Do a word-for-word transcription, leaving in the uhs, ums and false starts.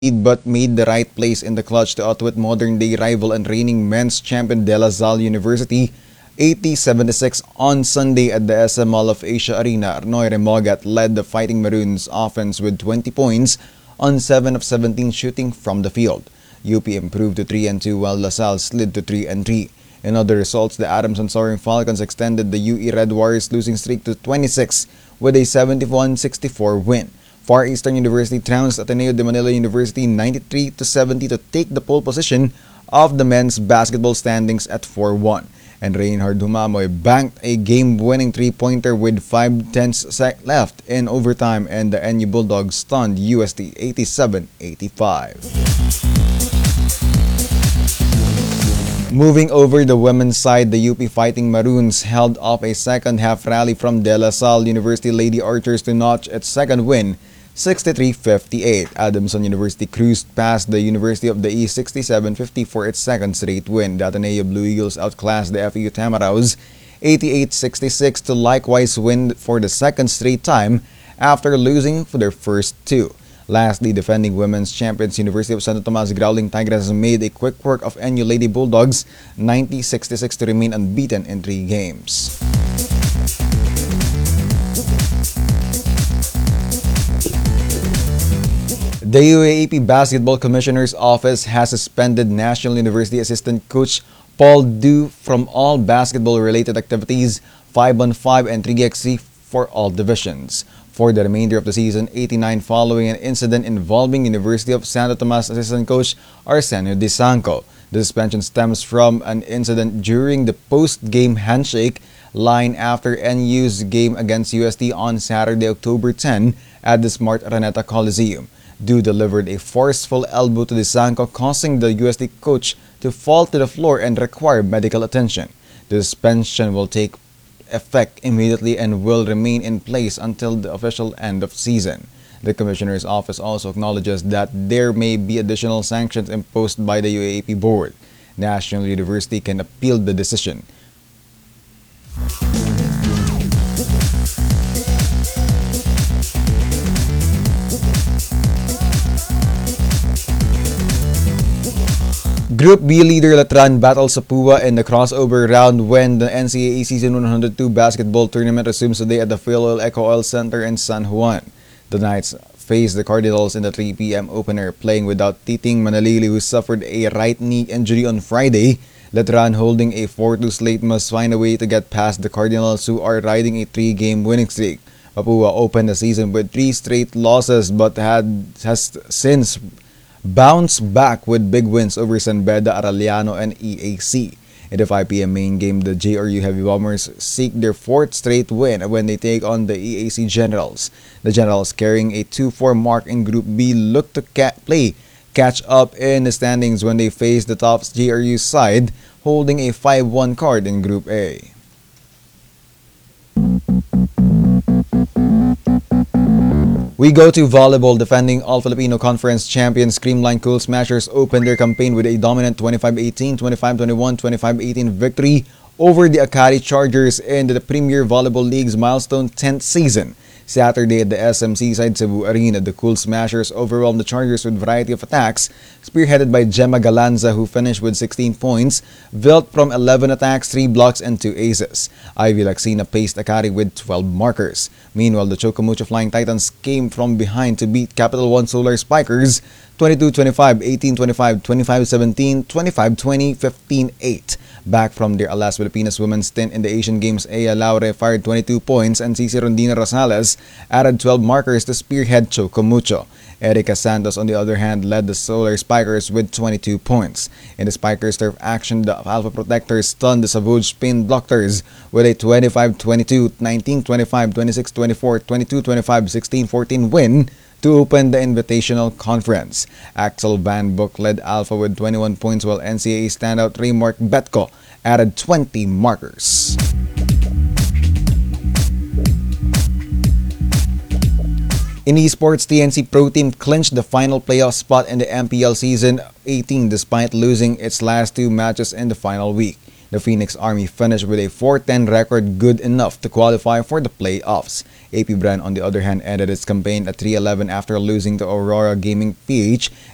but made the right plays in the clutch to outwit modern-day rival and reigning men's champion De La Salle University eighty seventy-six on Sunday at the S M Mall of Asia Arena. Arnoy Remogat led the Fighting Maroons offense with twenty points on seven of seventeen shooting from the field. U P improved to three and two while La Salle slid to three and three. In other results, the Adamson Soaring Falcons extended the U E Red Warriors losing streak to twenty-six with a seventy-one sixty-four win. Far Eastern University trounced Ateneo de Manila University ninety-three to seventy to take the pole position of the men's basketball standings at four one. And Reinhard Humamoy banked a game-winning three-pointer with five tenths sec left in overtime, and the N U Bulldogs stunned U S T eighty-seven eighty-five. Moving over the women's side, the U P Fighting Maroons held off a second-half rally from De La Salle University Lady Archers to notch its second win, sixty-three fifty-eight. Adamson University cruised past the University of the East sixty-seven fifty for its second straight win. The Ateneo Blue Eagles outclassed the F E U Tamaraws eighty-eight sixty-six to likewise win for the second straight time after losing for their first two. Lastly, defending women's champions University of Santo Tomas Growling Tigers made a quick work of N U Lady Bulldogs ninety sixty-six to remain unbeaten in three games. The U A A P Basketball Commissioner's Office has suspended National University Assistant Coach Paul Du from all basketball-related activities five on five and three x three for all divisions for the remainder of the season eighty-nine following an incident involving University of Santo Tomas assistant coach Arsenio Disanco. The suspension stems from an incident during the post-game handshake line after N U's game against U S T on Saturday, October tenth at the Smart Araneta Coliseum. Du delivered a forceful elbow to Disanco, causing the U S T coach to fall to the floor and require medical attention. The suspension will take effect immediately and will remain in place until the official end of season. The Commissioner's Office also acknowledges that there may be additional sanctions imposed by the U A A P Board. National University can appeal the decision. Group B leader Latran battles Sapua in the crossover round when the N C A A Season one hundred two basketball tournament resumes today at the Phil Eco Oil Center in San Juan. The Knights face the Cardinals in the three p m opener, playing without Titing Manalili, who suffered a right knee injury on Friday. Latran, holding a four two slate, must find a way to get past the Cardinals, who are riding a three-game winning streak. Papua opened the season with three straight losses but had has since bounced back with big wins over San Beda, Arellano, and E A C. In the five p m main game, the J R U Heavy Bombers seek their fourth straight win when they take on the E A C Generals. The Generals, carrying a two four mark in Group B, look to ca- play catch up in the standings when they face the top J R U side, holding a five one card in Group A. We go to volleyball. Defending All-Filipino Conference champions Creamline Cool Smashers opened their campaign with a dominant twenty-five eighteen, twenty-five twenty-one, twenty-five eighteen victory over the Akari Chargers in the Premier Volleyball League's milestone tenth season. Saturday at the S M C side Cebu Arena, the Cool Smashers overwhelmed the Chargers with a variety of attacks, spearheaded by Gemma Galanza, who finished with sixteen points, built from eleven attacks, three blocks, and two aces. Ivy Laxina paced Akari with twelve markers. Meanwhile, the Chocomucho Flying Titans came from behind to beat Capital One Solar Spikers twenty-two twenty-five, eighteen twenty-five, twenty-five seventeen, twenty-five twenty, fifteen eight. Back from their Alas Filipinas women's stint in the Asian Games, Aya Laure fired twenty-two points and Cici Rondina Rosales added twelve markers to spearhead Chocomucho. Erica Santos, on the other hand, led the Solar Spikers with twenty-two points. In the Spikers turf action, the Alpha Protectors stunned the Savage Spin Doctors with a twenty-five twenty-two, nineteen twenty-five, twenty-six twenty-four, twenty-two twenty-five, sixteen fourteen win to open the Invitational Conference. Axel Van Book led Alpha with twenty-one points, while N C A A standout Raymark Betko added twenty markers. In esports, T N C Pro Team clinched the final playoff spot in the M P L Season eighteen despite losing its last two matches in the final week. The Phoenix Army finished with a four ten record, good enough to qualify for the playoffs. A P Bran, on the other hand, ended its campaign at three eleven after losing to Aurora Gaming P H